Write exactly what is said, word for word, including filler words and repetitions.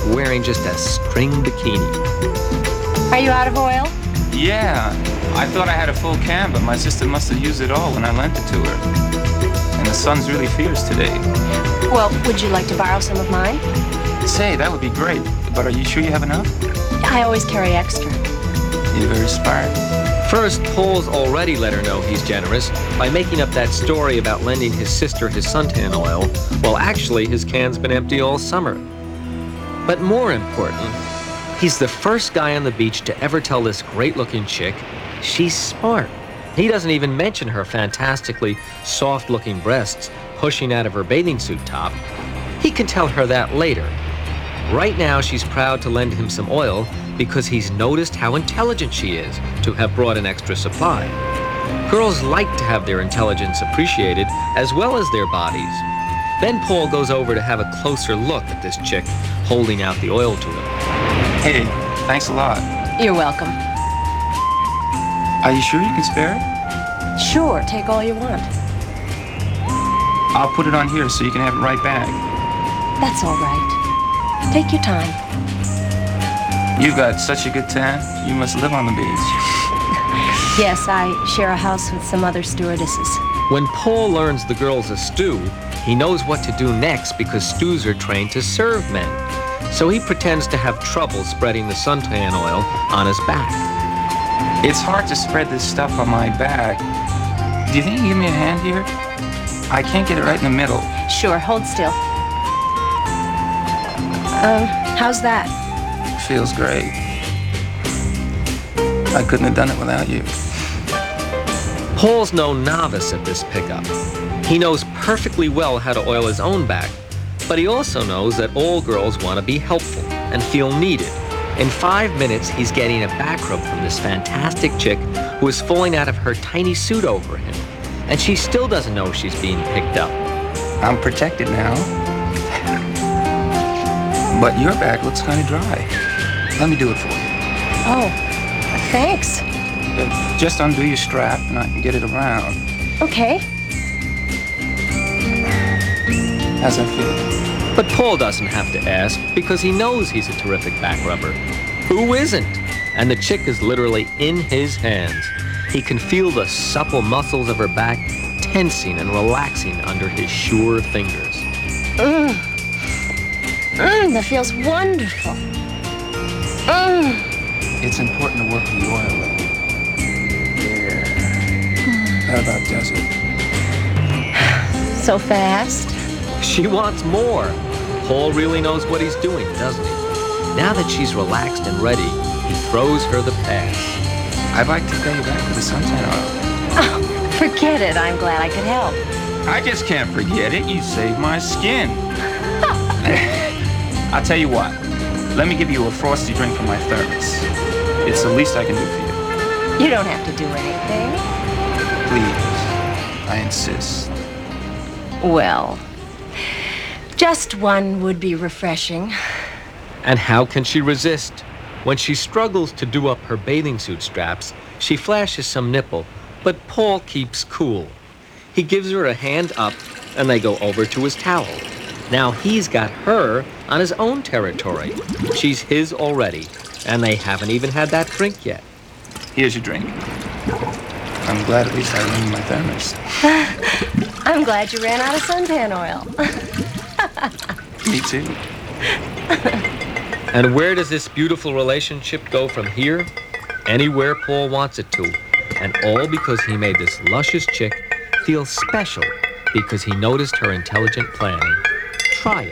wearing just a string bikini. Are you out of oil? Yeah, I thought I had a full can, but my sister must have used it all when I lent it to her. And the sun's really fierce today. Well, would you like to borrow some of mine? Say, that would be great, but are you sure you have enough? I always carry extra. You're very smart. First, Paul's already let her know he's generous by making up that story about lending his sister his suntan oil, while actually his can's been empty all summer. But more important, he's the first guy on the beach to ever tell this great-looking chick she's smart. He doesn't even mention her fantastically soft-looking breasts pushing out of her bathing suit top. He can tell her that later. Right now, she's proud to lend him some oil because he's noticed how intelligent she is to have brought an extra supply. Girls like to have their intelligence appreciated as well as their bodies. Then Paul goes over to have a closer look at this chick holding out the oil to him. Hey, thanks a lot. You're welcome. Are you sure you can spare it? Sure, take all you want. I'll put it on here so you can have it right back. That's all right. Take your time. You've got such a good tan, you must live on the beach. Yes, I share a house with some other stewardesses. When Paul learns the girl's a stew, he knows what to do next because stews are trained to serve men. So he pretends to have trouble spreading the suntan oil on his back. It's hard to spread this stuff on my back. Do you think you can give me a hand here? I can't get it right in the middle. Sure, hold still. Um, how's that? Feels great. I couldn't have done it without you. Paul's no novice at this pickup. He knows perfectly well how to oil his own back, but he also knows that all girls want to be helpful and feel needed. In five minutes, he's getting a back rub from this fantastic chick who is falling out of her tiny suit over him, and she still doesn't know she's being picked up. I'm protected now. But your back looks kind of dry. Let me do it for you. Oh, thanks. Uh, just undo your strap and I can get it around. Okay. How's that feel? But Paul doesn't have to ask because he knows he's a terrific back rubber. Who isn't? And the chick is literally in his hands. He can feel the supple muscles of her back tensing and relaxing under his sure fingers. Mmm. Mmm, that feels wonderful. Mmm. It's important to work with the oil, though. There. That about does it. So fast? She wants more. Paul really knows what he's doing, doesn't he? Now that she's relaxed and ready, he throws her the pass. I'd like to pay you back for the suntan oil. Oh, forget it. I'm glad I could help. I just can't forget it. You saved my skin. I'll tell you what. Let me give you a frosty drink from my thermos. It's the least I can do for you. You don't have to do anything. Please. I insist. Well, just one would be refreshing. And how can she resist? When she struggles to do up her bathing suit straps, she flashes some nipple, but Paul keeps cool. He gives her a hand up, and they go over to his towel. Now he's got her on his own territory. She's his already, and they haven't even had that drink yet. Here's your drink. I'm glad at least I ran my thermos. I'm glad you ran out of suntan oil. Me too. And where does this beautiful relationship go from here? Anywhere Paul wants it to. And all because he made this luscious chick feel special because he noticed her intelligent planning. Try it.